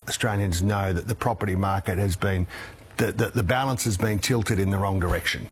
Australians know that the property market has been, the balance has been tilted in the wrong direction.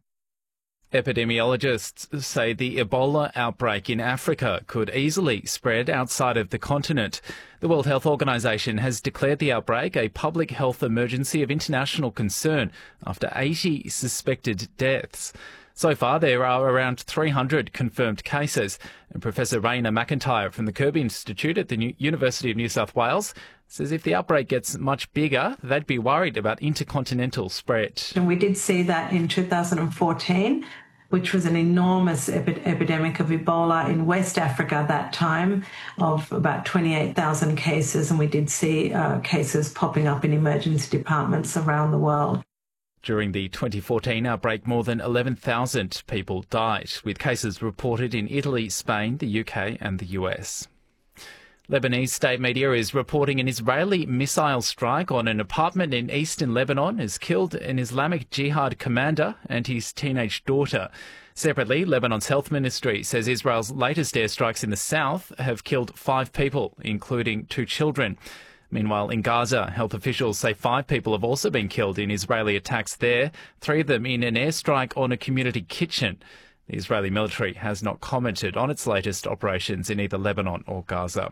Epidemiologists say the Ebola outbreak in Africa could easily spread outside of the continent. The World Health Organization has declared the outbreak a public health emergency of international concern after 80 suspected deaths. So far, there are around 300 confirmed cases. And Professor Raina McIntyre from the Kirby Institute at the University of New South Wales says if the outbreak gets much bigger, they'd be worried about intercontinental spread. And we did see that in 2014, which was an enormous epidemic of Ebola in West Africa at that time, of about 28,000 cases. And we did see cases popping up in emergency departments around the world. During the 2014 outbreak, more than 11,000 people died, with cases reported in Italy, Spain, the UK and the US. Lebanese state media is reporting an Israeli missile strike on an apartment in eastern Lebanon has killed an Islamic Jihad commander and his teenage daughter. Separately, Lebanon's health ministry says Israel's latest airstrikes in the south have killed 5 people, including 2 children. Meanwhile, in Gaza, health officials say 5 people have also been killed in Israeli attacks there, 3 of them in an airstrike on a community kitchen. The Israeli military has not commented on its latest operations in either Lebanon or Gaza.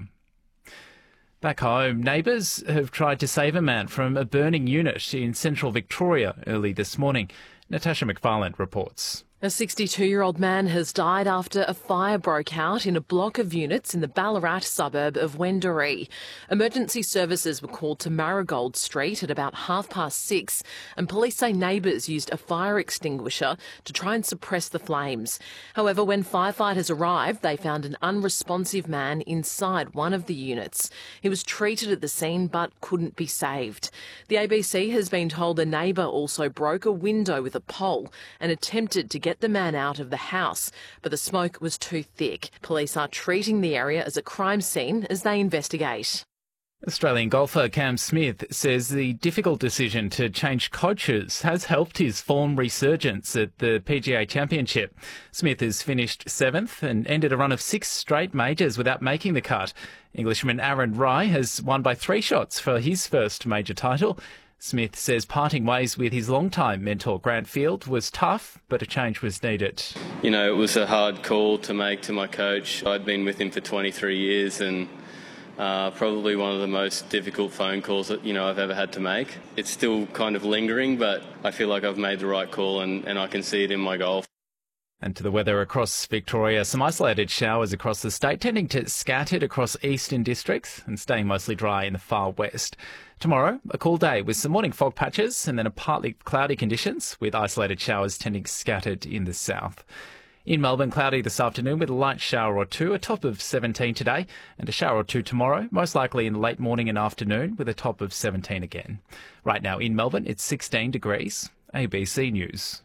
Back home, neighbours have tried to save a man from a burning unit in central Victoria early this morning. Natasha McFarland reports. A 62-year-old man has died after a fire broke out in a block of units in the Ballarat suburb of Wendouree. Emergency services were called to Marigold Street at about 6:30, and police say neighbours used a fire extinguisher to try and suppress the flames. However, when firefighters arrived, they found an unresponsive man inside one of the units. He was treated at the scene but couldn't be saved. The ABC has been told a neighbour also broke a window with a pole and attempted to get the man out of the house, but the smoke was too thick. Police are treating the area as a crime scene as they investigate. Australian golfer Cam Smith says the difficult decision to change coaches has helped his form resurgence at the PGA Championship. Smith has finished 7th and ended a run of 6 straight majors without making the cut. Englishman Aaron Rai has won by 3 shots for his first major title. Smith says parting ways with his long-time mentor Grant Field was tough, but a change was needed. You know, it was a hard call to make to my coach. I'd been with him for 23 years and probably one of the most difficult phone calls that, I've ever had to make. It's still kind of lingering, but I feel like I've made the right call and I can see it in my golf. And to the weather across Victoria, some isolated showers across the state, tending to scattered across eastern districts and staying mostly dry in the far west. Tomorrow, a cool day with some morning fog patches and then a partly cloudy conditions with isolated showers tending scattered in the south. In Melbourne, cloudy this afternoon with a light shower or 2, a top of 17 today, and a shower or 2 tomorrow, most likely in the late morning and afternoon with a top of 17 again. Right now in Melbourne, it's 16 degrees. ABC News.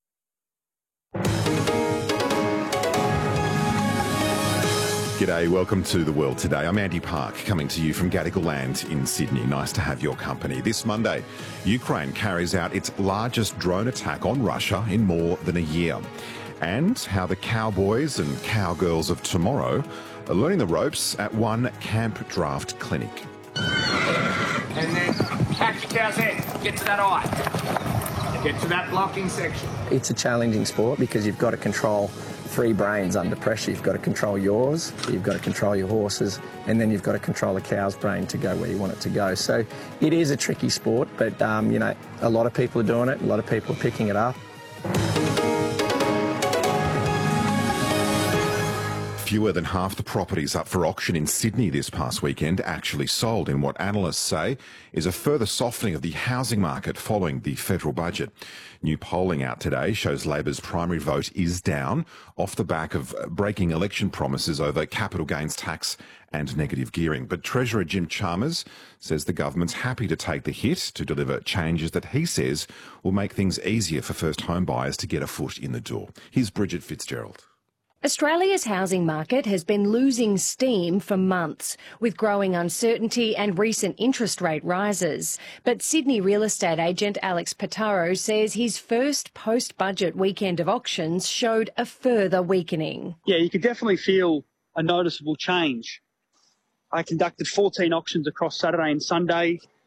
G'day, welcome to The World Today. I'm Andy Park, coming to you from Gadigal Land in Sydney. Nice to have your company. This Monday, Ukraine carries out its largest drone attack on Russia in more than a year. And how the cowboys and cowgirls of tomorrow are learning the ropes at one camp draft clinic. And then catch your cow's head. Get to that eye. Get to that blocking section. It's a challenging sport because you've got to control 3 brains under pressure. You've got to control yours, you've got to control your horses, and then you've got to control the cow's brain to go where you want it to go. So it is a tricky sport, but, a lot of people are doing it, a lot of people are picking it up. Fewer than half the properties up for auction in Sydney this past weekend actually sold in what analysts say is a further softening of the housing market following the federal budget. New polling out today shows Labor's primary vote is down off the back of breaking election promises over capital gains tax and negative gearing. But Treasurer Jim Chalmers says the government's happy to take the hit to deliver changes that he says will make things easier for first home buyers to get a foot in the door. Here's Bridget Fitzgerald. Australia's housing market has been losing steam for months, with growing uncertainty and recent interest rate rises. But Sydney real estate agent Alex Pataro says his first post-budget weekend of auctions showed a further weakening. Yeah, you could definitely feel a noticeable change. I conducted 14 auctions across Saturday and Sunday.